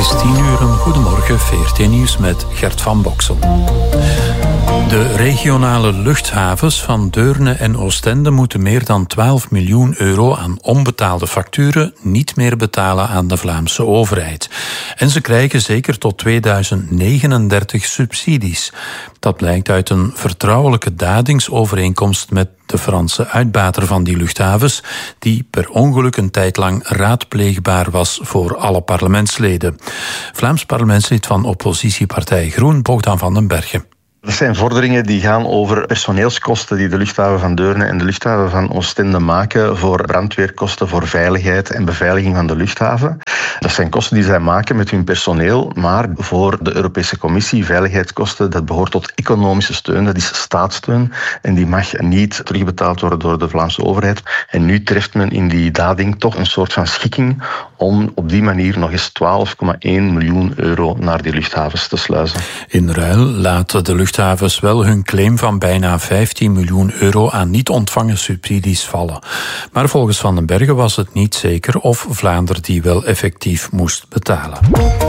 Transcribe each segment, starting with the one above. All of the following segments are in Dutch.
is 10:00. Goedemorgen, VRT Nieuws met Gert van Boksel. De regionale luchthavens van Deurne en Oostende moeten meer dan 12 miljoen euro aan onbetaalde facturen niet meer betalen aan de Vlaamse overheid. En ze krijgen zeker tot 2039 subsidies. Dat blijkt uit een vertrouwelijke dadingsovereenkomst met de Franse uitbater van die luchthavens, die per ongeluk een tijd lang raadpleegbaar was voor alle parlementsleden. Vlaams parlementslid van oppositiepartij Groen, Bogdan van den Bergen. Dat zijn vorderingen die gaan over personeelskosten die de luchthaven van Deurne en de luchthaven van Oostende maken voor brandweerkosten, voor veiligheid en beveiliging van de luchthaven. Dat zijn kosten die zij maken met hun personeel, maar voor de Europese Commissie, veiligheidskosten, dat behoort tot economische steun, dat is staatssteun en die mag niet terugbetaald worden door de Vlaamse overheid. En nu treft men in die dading toch een soort van schikking om op die manier nog eens 12,1 miljoen euro naar die luchthavens te sluizen. In ruil laten de luchthavens wel hun claim van bijna 15 miljoen euro aan niet ontvangen subsidies vallen. Maar volgens Van den Bergen was het niet zeker of Vlaanderen die wel effectief moest betalen.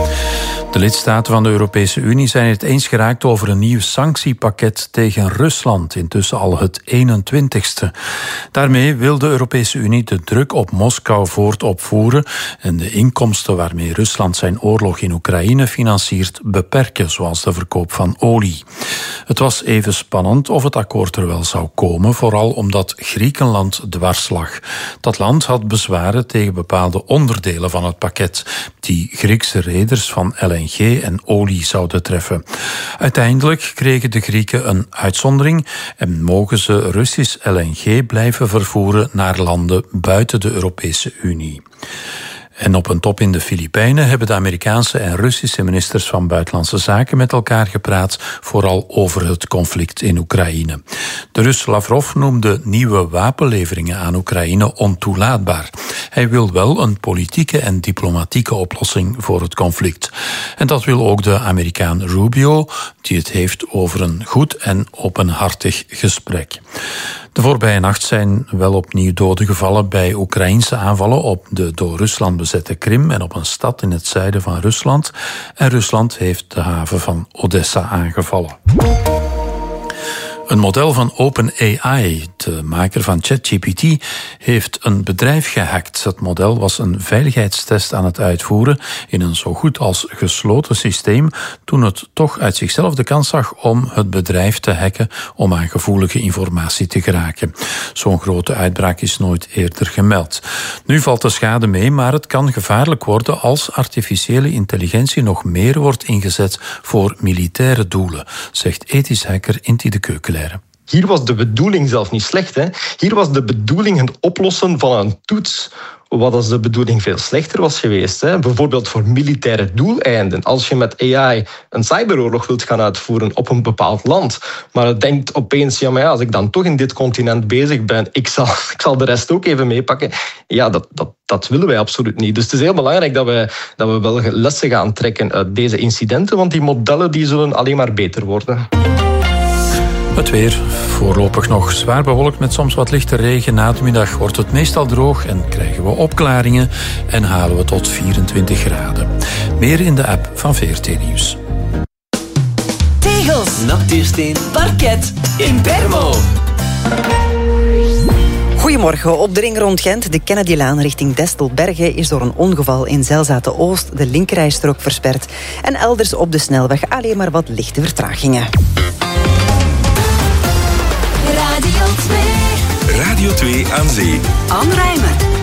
De lidstaten van de Europese Unie zijn het eens geraakt over een nieuw sanctiepakket tegen Rusland, intussen al het 21ste. Daarmee wil de Europese Unie de druk op Moskou voortopvoeren en de inkomsten waarmee Rusland zijn oorlog in Oekraïne financiert beperken, zoals de verkoop van olie. Het was even spannend of het akkoord er wel zou komen, vooral omdat Griekenland dwars lag. Dat land had bezwaren tegen bepaalde onderdelen van het pakket, die Griekse reders van LNG en olie zouden treffen. Uiteindelijk kregen de Grieken een uitzondering en mogen ze Russisch LNG blijven vervoeren naar landen buiten de Europese Unie. En op een top in de Filipijnen hebben de Amerikaanse en Russische ministers van Buitenlandse Zaken met elkaar gepraat, vooral over het conflict in Oekraïne. De Rus Lavrov noemde nieuwe wapenleveringen aan Oekraïne ontoelaatbaar. Hij wil wel een politieke en diplomatieke oplossing voor het conflict. En dat wil ook de Amerikaan Rubio, die het heeft over een goed en openhartig gesprek. De voorbije nacht zijn wel opnieuw doden gevallen bij Oekraïnse aanvallen op de door Rusland bezette Krim en op een stad in het zuiden van Rusland. En Rusland heeft de haven van Odessa aangevallen. Een model van OpenAI, de maker van ChatGPT, heeft een bedrijf gehackt. Het model was een veiligheidstest aan het uitvoeren in een zo goed als gesloten systeem, toen het toch uit zichzelf de kans zag om het bedrijf te hacken om aan gevoelige informatie te geraken. Zo'n grote uitbraak is nooit eerder gemeld. Nu valt de schade mee, maar het kan gevaarlijk worden als artificiële intelligentie nog meer wordt ingezet voor militaire doelen, zegt ethisch hacker Inti de Keukenlijn. Hier was de bedoeling zelf niet slecht. Hè? Hier was de bedoeling het oplossen van een toets, wat als de bedoeling veel slechter was geweest. Hè? Bijvoorbeeld voor militaire doeleinden. Als je met AI een cyberoorlog wilt gaan uitvoeren op een bepaald land, maar het denkt opeens, ja, maar ja, als ik dan toch in dit continent bezig ben, ik zal de rest ook even meepakken. Ja, dat willen wij absoluut niet. Dus het is heel belangrijk dat we wel lessen gaan trekken uit deze incidenten, want die modellen die zullen alleen maar beter worden. Het weer, voorlopig nog zwaar bewolkt met soms wat lichte regen. Na de middag wordt het meestal droog en krijgen we opklaringen en halen we tot 24 graden. Meer in de app van VRT Nieuws. Tegels, natuursteen, parket, Impermo. Goedemorgen. Op de ring rond Gent, de Kennedylaan richting Destelbergen, is door een ongeval in Zelzate-Oost de linkerrijstrook versperd. En elders op de snelweg alleen maar wat lichte vertragingen. Radio 2 Radio 2 aan zee. Anne Rijmen.